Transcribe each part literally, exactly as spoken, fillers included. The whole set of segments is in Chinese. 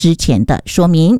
之前的说明。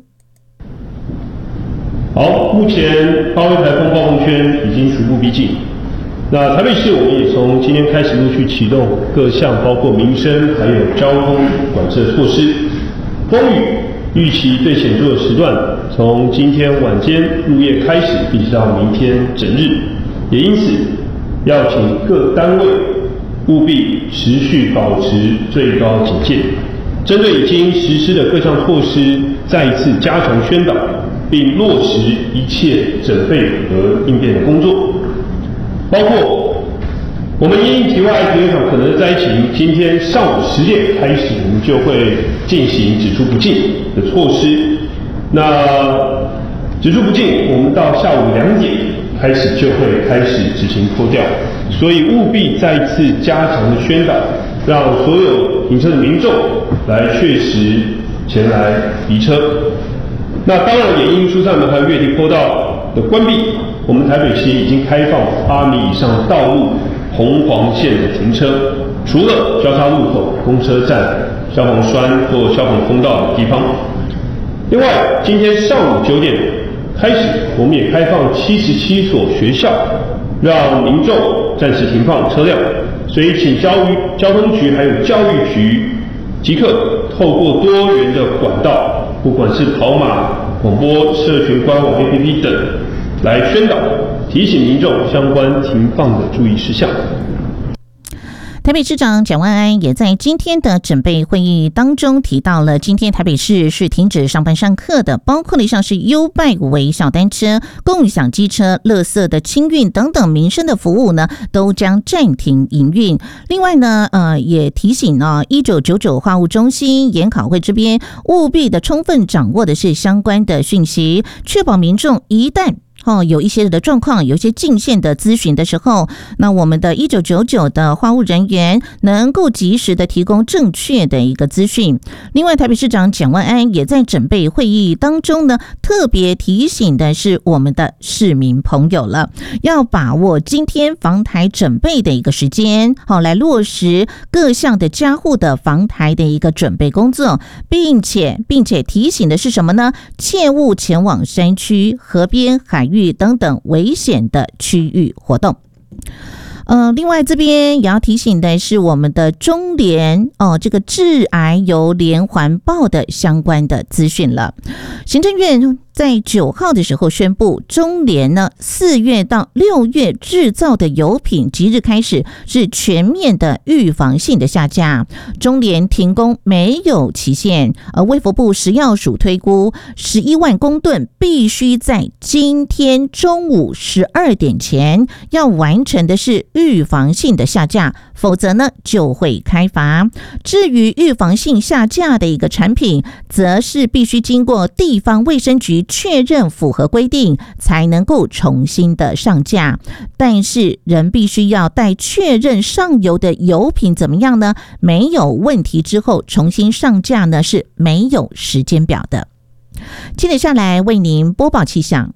好，目前八威台风暴风圈已经逐步逼近。那台北市我们也从今天开始陆续启动各项包括民生还有交通管制措施。风雨预期最显著的时段从今天晚间入夜开始，一直到明天整日。也因此，要请各单位务必持续保持最高警戒，针对已经实施的各项措施，再一次加强宣导，并落实一切准备和应变的工作。包括我们因应体外体育场可能的灾情，今天上午十点开始，我们就会进行只出不进的措施。那只出不进，我们到下午两点开始就会开始执行脱掉，所以务必再次加强的宣导，让所有停车的民众来确实前来移车。那当然也因疏散门还有月堤坡道的关闭，我们台北市已经开放八米以上道路红黄线的停车，除了交叉路口、公车站、消防栓或消防通道的地方。另外，今天上午九点开始，我们也开放七十七所学校，让民众暂时停放车辆，所以请交于交通局还有教育局即刻透过多元的管道，不管是跑马、广播、社群官网 A P P 等，来宣导提醒民众相关停放的注意事项。 台北市长蒋万安也在今天的准备会议当中提到了，今天台北市是停止上班上课的，包括了像是 U-Bike 微小单车、共享机车、垃圾的清运等等民生的服务呢，都将暂停营运。另外呢，呃，也提醒呢，一九九九话务中心研考会这边务必的充分掌握的是相关的讯息，确保民众一旦哦，有一些的状况，有一些进线的咨询的时候，那我们的一九九九的话务人员能够及时的提供正确的一个资讯。另外，台北市长蒋万安也在准备会议当中呢，特别提醒的是我们的市民朋友了，要把握今天防台准备的一个时间，好来落实各项的家户的防台的一个准备工作，并且并且提醒的是什么呢？切勿前往山区、河边、海域等等危险的区域活动。呃，另外这边也要提醒的是我们的中联哦，这个致癌油连环爆的相关的资讯了。行政院在九号的时候宣布，中联呢四月到六月制造的油品即日开始是全面的预防性的下架，中联停工没有期限。而卫福部食药署推估，十一万公吨必须在今天中午十二点前要完成的是预防性的下架，否则呢就会开罚。至于预防性下架的一个产品，则是必须经过地方卫生局确认符合规定才能够重新的上架，但是仍必须要待确认上游的油品怎么样呢？没有问题之后重新上架呢是没有时间表的。接着下来为您播报气象。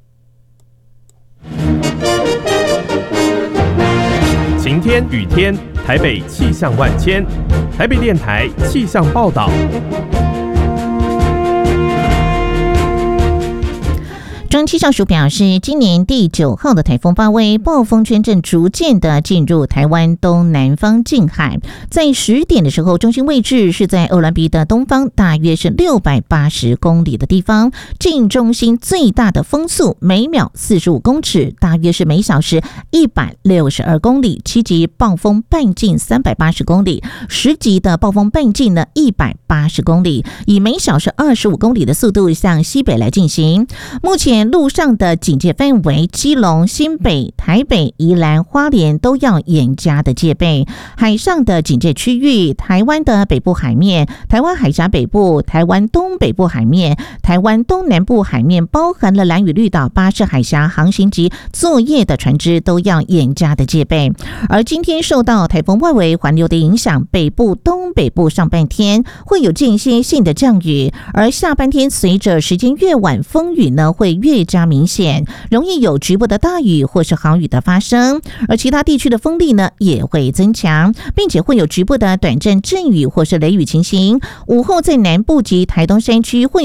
晴天雨天，台北气象万千，台北电台气象报道。 中央气象署表示，今年第九号的台风发威，暴风圈正逐渐的进入台湾东南方近海。在十点的时候，中心位置是在厄兰比的东方，大约是六百八十公里的地方。近中心最大的风速每秒四十五公尺，大约是每小时一百六十二公里。七级暴风半径三百八十公里，十级的暴风半径呢一百八十公里，以每小时二十五公里的速度向西北来进行。目前陆上的警戒范围，基隆、新北、台北、宜兰、花莲都要严加的戒备。海上的警戒区域，台湾的北部海面、台湾海峡北部、台湾东北部海面、台湾东南部海面，包含了兰屿绿岛、巴士海峡航行及作业的船只都要严加的戒备。而今天受到台风外围环流的影响，北部、东北部上半天会有间歇性的降雨，而下半天随着时间越晚，风雨呢会越越加明显，容易有局部的大雨或是豪雨的发生，而其他地区的风力呢也会增强，并且会有局部的短暂阵雨或是雷雨情形。午后在南部及台东山区会